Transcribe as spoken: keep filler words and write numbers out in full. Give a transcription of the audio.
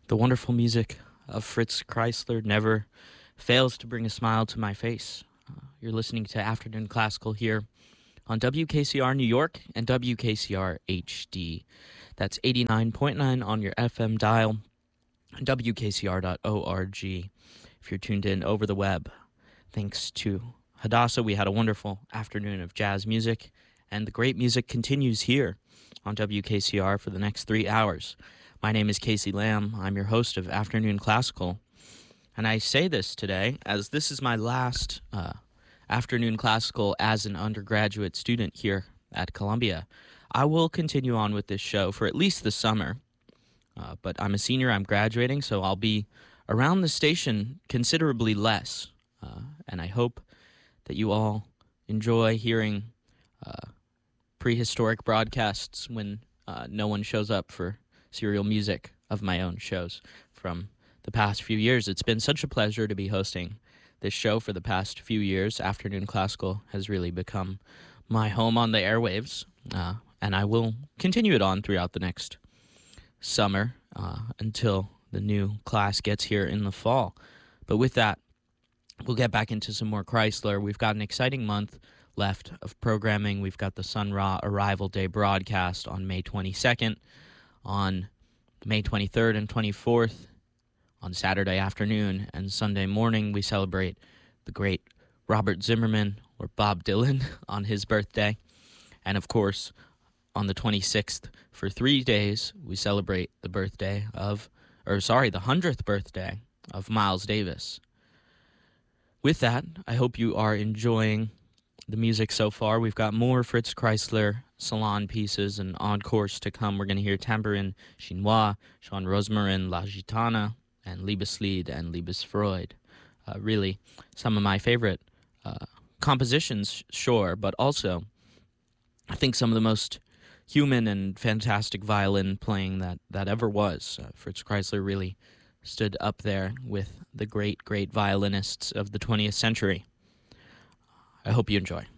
The wonderful music of Fritz Kreisler never fails to bring a smile to my face. Uh, you're listening to Afternoon Classical here on W K C R New York and W K C R H D. That's eighty-nine point nine on your F M dial, W K C R dot org if you're tuned in over the web. Thanks to Hadassah, we had a wonderful afternoon of jazz music, and the great music continues here on W K C R for the next three hours. My name is Casey Lamb. I'm your host of Afternoon Classical, and I say this today as this is my last uh, Afternoon Classical as an undergraduate student here at Columbia. I will continue on with this show for at least the summer, uh, but I'm a senior, I'm graduating, so I'll be around the station considerably less, uh, and I hope that you all enjoy hearing uh, prehistoric broadcasts when uh, no one shows up for serial music of my own shows from the past few years. It's been such a pleasure to be hosting this show for the past few years. Afternoon Classical has really become my home on the airwaves, uh, and I will continue it on throughout the next summer uh, until the new class gets here in the fall. But with that, we'll get back into some more Kreisler. We've got an exciting month left of programming. We've got the Sun Ra Arrival Day broadcast on May twenty-second. On May twenty-third and twenty-fourth, on Saturday afternoon and Sunday morning, we celebrate the great Robert Zimmerman, or Bob Dylan, on his birthday. And of course, on the twenty-sixth, for three days, we celebrate the birthday of, or sorry, the hundredth birthday of Miles Davis. With that, I hope you are enjoying the music so far. We've got more Fritz Kreisler salon pieces and encores to come. We're going to hear Tambourine Chinois, Jean Rosmarin, La Gitana, and Liebeslied and Liebesfreude. Uh, really, some of my favorite uh, compositions, sure, but also I think some of the most human and fantastic violin playing that, that ever was. Uh, Fritz Kreisler really stood up there with the great, great violinists of the twentieth century. I hope you enjoy.